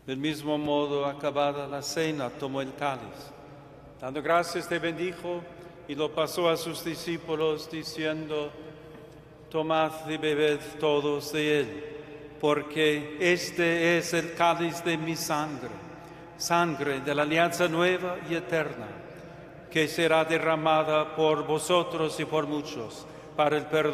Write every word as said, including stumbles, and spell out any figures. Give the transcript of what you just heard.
Del mismo modo, acabada la cena, tomó el cáliz. Dando gracias, te bendijo y lo pasó a sus discípulos, diciendo: tomad y bebed todos de él, porque este es el cáliz de mi sangre, sangre de la alianza nueva y eterna, que será derramada por vosotros y por muchos para el perdón